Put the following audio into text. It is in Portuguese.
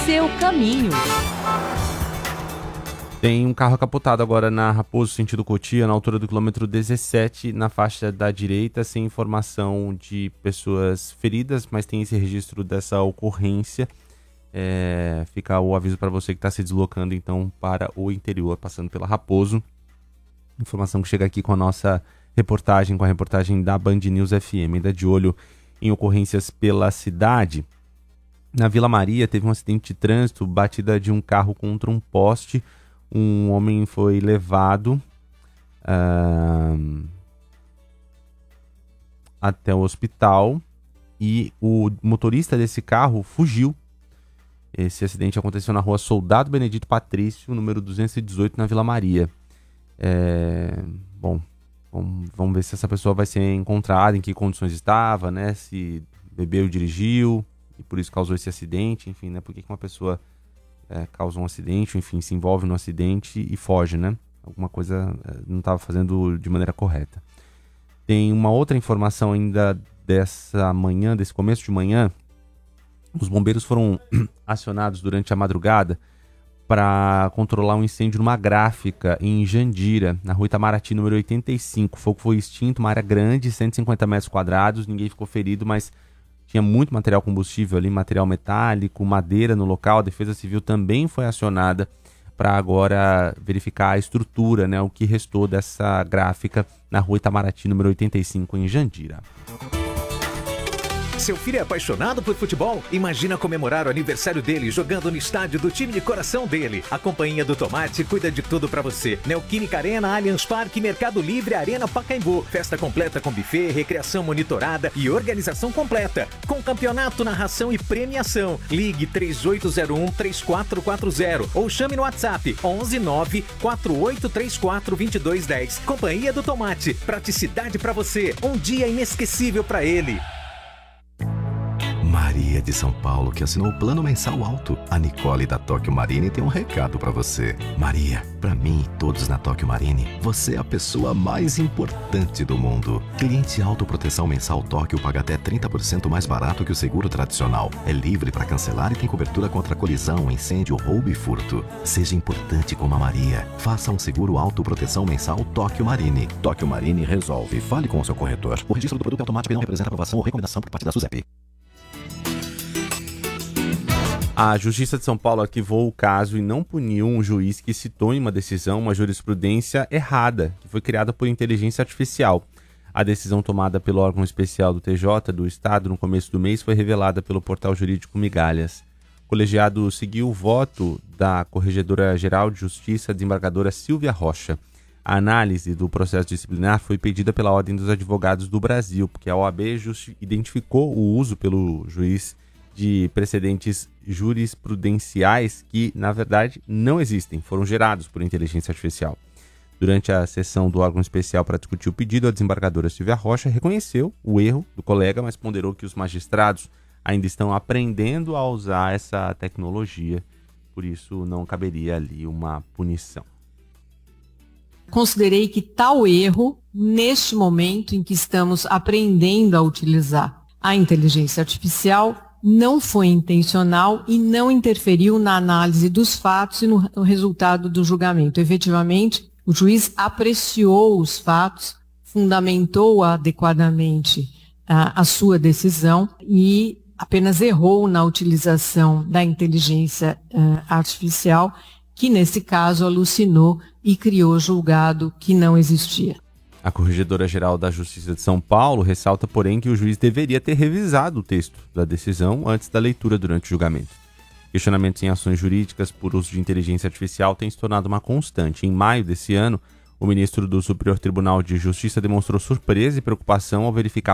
seu caminho. Tem um carro capotado agora na Raposo, sentido Cotia, na altura do quilômetro 17, na faixa da direita, sem informação de pessoas feridas, mas tem esse registro dessa ocorrência. Fica o aviso para você que está se deslocando então para o interior, passando pela Raposo. Informação que chega aqui com a nossa reportagem, com a reportagem da Band News FM. Ainda de olho em ocorrências pela cidade. Na Vila Maria teve um acidente de trânsito, batida de um carro contra um poste. Um homem foi levado até o hospital e o motorista desse carro fugiu. Esse acidente aconteceu na rua Soldado Benedito Patrício, número 218, na Vila Maria. Vamos ver se essa pessoa vai ser encontrada, em que condições estava, né? Se bebeu e dirigiu e por isso causou esse acidente, enfim, né? Por que uma pessoa causa um acidente, enfim, se envolve no acidente e foge, né? Alguma coisa não estava fazendo de maneira correta. Tem uma outra informação ainda dessa manhã, desse começo de manhã. Os bombeiros foram acionados durante a madrugada para controlar um incêndio numa gráfica em Jandira, na rua Itamaraty, número 85. O fogo foi extinto, uma área grande, 150 metros quadrados, ninguém ficou ferido, mas tinha muito material combustível ali, material metálico, madeira no local. A Defesa Civil também foi acionada para agora verificar a estrutura, né, o que restou dessa gráfica na rua Itamaraty, número 85, em Jandira. Seu filho é apaixonado por futebol? Imagina comemorar o aniversário dele jogando no estádio do time de coração dele. A Companhia do Tomate cuida de tudo pra você. Neoquímica Arena, Allianz Parque, Mercado Livre, Arena Pacaembu. Festa completa com buffet, recreação monitorada e organização completa. Com campeonato, narração e premiação. Ligue 3801-3440 ou chame no WhatsApp 119-4834-2210. Companhia do Tomate. Praticidade pra você. Um dia inesquecível pra ele. Maria de São Paulo, que assinou o plano mensal alto. A Nicole da Tóquio Marine tem um recado pra você. Maria, pra mim e todos na Tóquio Marine, você é a pessoa mais importante do mundo. Cliente autoproteção mensal Tóquio paga até 30% mais barato que o seguro tradicional. É livre para cancelar e tem cobertura contra colisão, incêndio, roubo e furto. Seja importante como a Maria. Faça um seguro autoproteção mensal Tóquio Marine. Tóquio Marine resolve. Fale com o seu corretor. O registro do produto automático não representa aprovação ou recomendação por parte da SUSEP. A Justiça de São Paulo arquivou o caso e não puniu um juiz que citou em uma decisão uma jurisprudência errada, que foi criada por inteligência artificial. A decisão tomada pelo órgão especial do TJ do Estado no começo do mês foi revelada pelo portal jurídico Migalhas. O colegiado seguiu o voto da Corregedora-Geral de Justiça, desembargadora Silvia Rocha. A análise do processo disciplinar foi pedida pela Ordem dos Advogados do Brasil, porque a OAB identificou o uso pelo juiz de precedentes jurisprudenciais que, na verdade, não existem, foram gerados por inteligência artificial. Durante a sessão do órgão especial para discutir o pedido, a desembargadora Silvia Rocha reconheceu o erro do colega, mas ponderou que os magistrados ainda estão aprendendo a usar essa tecnologia, por isso não caberia ali uma punição. Considerei que tal erro, neste momento em que estamos aprendendo a utilizar a inteligência artificial, não foi intencional e não interferiu na análise dos fatos e no resultado do julgamento. Efetivamente, o juiz apreciou os fatos, fundamentou adequadamente a sua decisão e apenas errou na utilização da inteligência artificial, que nesse caso alucinou e criou julgado que não existia. A Corregedora-Geral da Justiça de São Paulo ressalta, porém, que o juiz deveria ter revisado o texto da decisão antes da leitura durante o julgamento. Questionamentos em ações jurídicas por uso de inteligência artificial têm se tornado uma constante. Em maio desse ano, o ministro do Superior Tribunal de Justiça demonstrou surpresa e preocupação ao verificar